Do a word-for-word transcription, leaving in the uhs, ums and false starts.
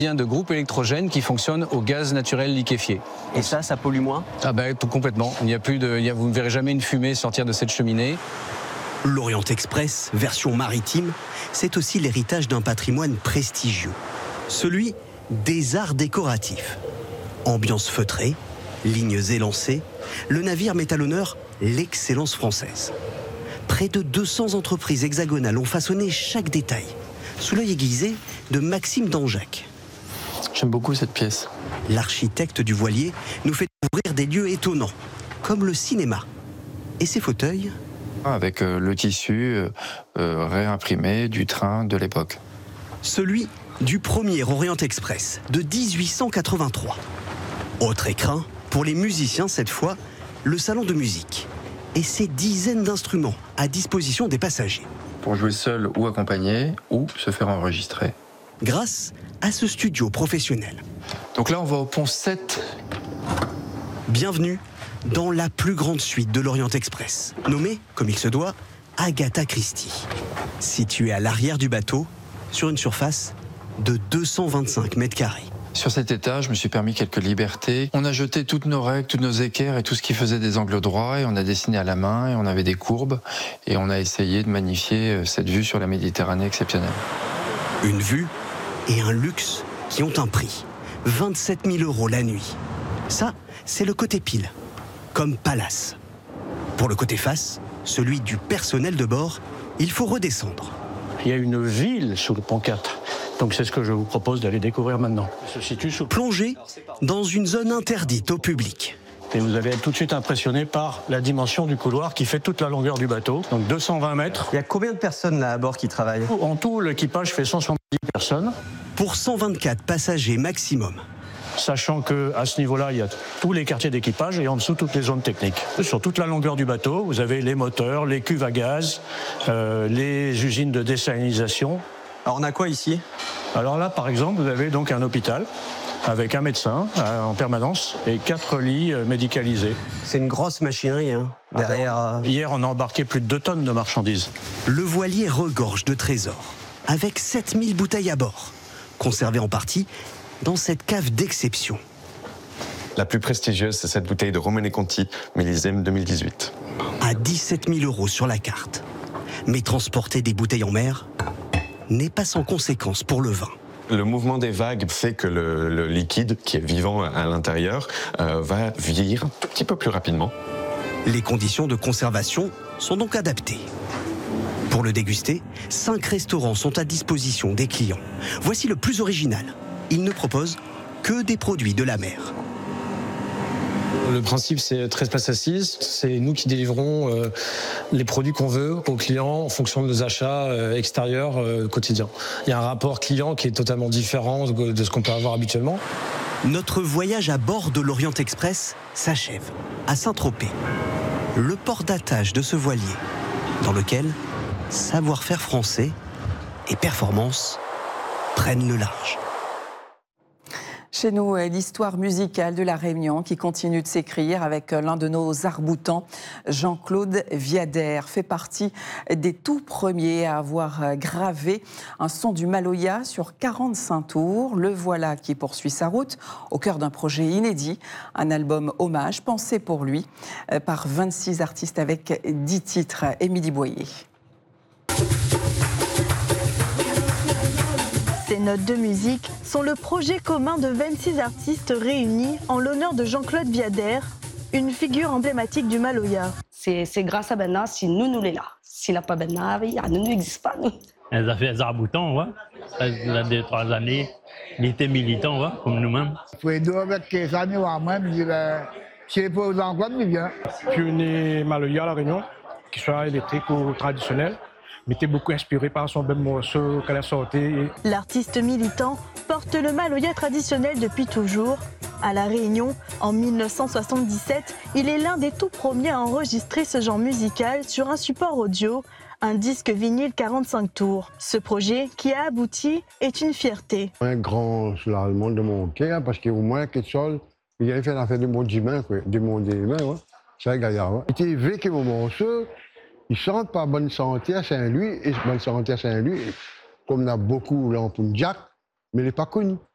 vient de groupes électrogènes qui fonctionnent au gaz naturel liquéfié. Et ça, ça pollue moins ? Ah ben, tout complètement. Il n'y a plus de, il y a, vous ne verrez jamais une fumée sortir de cette cheminée. L'Orient Express, version maritime, c'est aussi l'héritage d'un patrimoine prestigieux. Celui des arts décoratifs. Ambiance feutrée, lignes élancées, le navire met à l'honneur l'excellence française. Près de deux cents entreprises hexagonales ont façonné chaque détail, sous l'œil aiguisé de Maxime Danjac. J'aime beaucoup cette pièce. L'architecte du voilier nous fait découvrir des lieux étonnants, comme le cinéma. Et ses fauteuils ? Avec euh, le tissu euh, euh, réimprimé du train de l'époque. Celui du premier Orient Express de dix-huit cent quatre-vingt-trois. Autre écrin, pour les musiciens cette fois, le salon de musique. Et ses dizaines d'instruments à disposition des passagers. Pour jouer seul ou accompagné, ou se faire enregistrer. Grâce à ce studio professionnel. Donc là, on va au pont sept. Bienvenue dans la plus grande suite de l'Orient Express, nommée, comme il se doit, Agatha Christie. Située à l'arrière du bateau, sur une surface de deux cent vingt-cinq mètres carrés. Sur cet étage, je me suis permis quelques libertés. On a jeté toutes nos règles, toutes nos équerres et tout ce qui faisait des angles droits, et on a dessiné à la main, et on avait des courbes, et on a essayé de magnifier cette vue sur la Méditerranée exceptionnelle. Une vue et un luxe qui ont un prix. vingt-sept mille euros la nuit. Ça, c'est le côté pile, comme palace. Pour le côté face, celui du personnel de bord, il faut redescendre. Il y a une ville sous le pont quatre. Donc c'est ce que je vous propose d'aller découvrir maintenant. Il se situe sous... Plongez dans une zone interdite au public. Et vous allez être tout de suite impressionné par la dimension du couloir qui fait toute la longueur du bateau, donc deux cent vingt mètres. Il y a combien de personnes là à bord qui travaillent ? En tout, l'équipage fait cent soixante-dix personnes. Pour cent vingt-quatre passagers maximum. Sachant qu'à ce niveau-là, il y a tous les quartiers d'équipage et en dessous, toutes les zones techniques. Sur toute la longueur du bateau, vous avez les moteurs, les cuves à gaz, euh, les usines de désalinisation. Alors on a quoi ici ? Alors là, par exemple, vous avez donc un hôpital avec un médecin euh, en permanence et quatre lits euh, médicalisés. C'est une grosse machinerie, hein, derrière... Euh... Hier, on a embarqué plus de deux tonnes de marchandises. Le voilier regorge de trésors, avec sept mille bouteilles à bord, conservées en partie dans cette cave d'exception. La plus prestigieuse, c'est cette bouteille de Romanée Conti, millésime deux mille dix-huit. À dix-sept mille euros sur la carte. Mais transporter des bouteilles en mer n'est pas sans conséquence pour le vin. Le mouvement des vagues fait que le, le liquide, qui est vivant à l'intérieur, euh, va vieillir un tout petit peu plus rapidement. Les conditions de conservation sont donc adaptées. Pour le déguster, cinq restaurants sont à disposition des clients. Voici le plus original. Ils ne proposent que des produits de la mer. Le principe, c'est treize places assises. C'est nous qui délivrons euh, les produits qu'on veut aux clients en fonction de nos achats euh, extérieurs euh, quotidiens. Il y a un rapport client qui est totalement différent de, de ce qu'on peut avoir habituellement. Notre voyage à bord de l'Orient Express s'achève à Saint-Tropez, le port d'attache de ce voilier, dans lequel savoir-faire français et performance prennent le large. Chez nous, l'histoire musicale de La Réunion qui continue de s'écrire avec l'un de nos arcs-boutants, Jean-Claude Viader, fait partie des tout premiers à avoir gravé un son du Maloya sur quarante-cinq tours. Le voilà qui poursuit sa route au cœur d'un projet inédit, un album hommage pensé pour lui par vingt-six artistes avec dix titres. Émilie Boyer. Ces notes de musique sont le projet commun de vingt-six artistes réunis en l'honneur de Jean-Claude Viader, une figure emblématique du Maloya. C'est grâce à Benna si nous, nous l'est là. S'il n'a pas Benna, nous n'existe pas. Nous. Les affaires arboutants, ouais. Il y a deux, trois années, il était militant, ouais, comme nous-mêmes. Pionnier Maloya à La Réunion, qui soit électrique ou traditionnel. Mais était beaucoup inspiré par son même morceau qu'elle a sorti. L'artiste militant porte le Maloya traditionnel depuis toujours. À La Réunion, en mille neuf cent soixante-dix-sept, il est l'un des tout premiers à enregistrer ce genre musical sur un support audio, un disque vinyle quarante-cinq tours. Ce projet, qui a abouti, est une fierté. Un grand soulagement de mon cœur, parce qu'au moins, quelque chose, il a fait l'affaire de mon humain, quoi. De mon humain, ouais. C'est un gaillard. Il était vécu mon morceau. Ils chantent par bonne santé à Saint-Louis, et bonne santé à Saint-Louis, comme on a beaucoup là en Punjab, mais il n'est pas connu.